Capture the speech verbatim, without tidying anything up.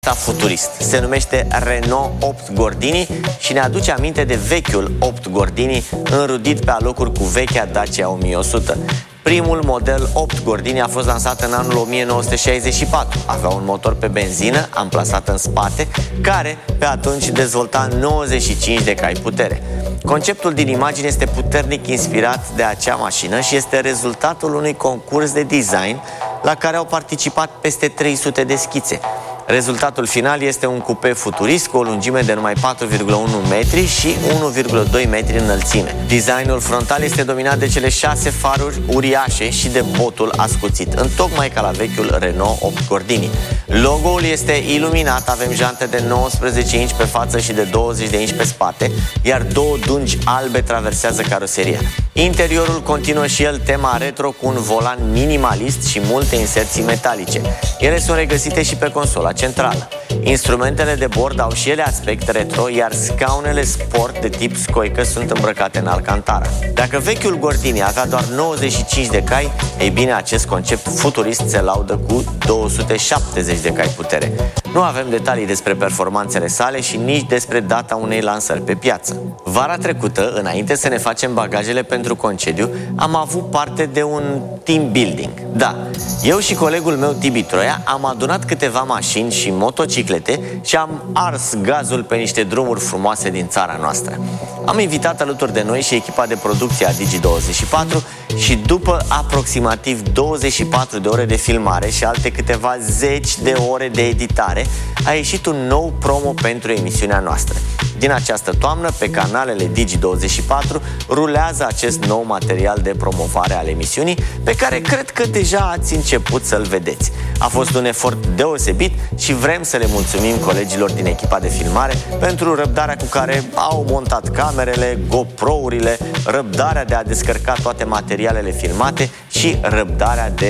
futurist. Se numește Renault opt Gordini și ne aduce aminte de vechiul opt Gordini înrudit pe alocuri cu vechea Dacia o mie o sută. Primul model opt Gordini a fost lansat în anul o mie nouă sute șaizeci și patru. Avea un motor pe benzină amplasat în spate, care pe atunci dezvolta nouăzeci și cinci de cai putere. Conceptul din imagine este puternic inspirat de acea mașină și este rezultatul unui concurs de design la care au participat peste trei sute de schițe. Rezultatul final este un cupe futurist cu o lungime de numai patru virgulă unu metri și unu virgulă doi metri înălțime. Designul frontal este dominat de cele șase faruri uriașe și de botul ascuțit, întocmai ca la vechiul Renault opt Gordini. Logo-ul este iluminat, avem jante de nouăsprezece inci pe față și de douăzeci de inci pe spate, iar două dungi albe traversează caroseria. Interiorul continuă și el tema retro cu un volan minimalist și multe inserții metalice. Ele sunt regăsite și pe consola centrală. Instrumentele de bord au și ele aspect retro, iar scaunele sport de tip scoică sunt îmbrăcate în alcantara. Dacă vechiul Gordini avea doar nouăzeci și cinci de cai, ei bine, acest concept futurist se laudă cu două sute șaptezeci de cai putere. Nu avem detalii despre performanțele sale și nici despre data unei lansări pe piață. Vara trecută, înainte să ne facem bagajele pentru concediu, am avut parte de un team building. Da, eu și colegul meu Tibi Troia am adunat câteva mașini și motociclete și am ars gazul pe niște drumuri frumoase din țara noastră. Am invitat alături de noi și echipa de producție a Digi douăzeci și patru și după aproximativ douăzeci și patru de ore de filmare și alte câteva zeci de ore de editare, a ieșit un nou promo pentru emisiunea noastră. Din această toamnă, pe canalele Digi douăzeci și patru, rulează acest nou material de promovare al emisiunii, pe care cred că deja ați început să-l vedeți. A fost un efort deosebit și vrem să le mulțumim colegilor din echipa de filmare pentru răbdarea cu care au montat camerele, GoPro-urile, răbdarea de a descărca toate materialele filmate și răbdarea de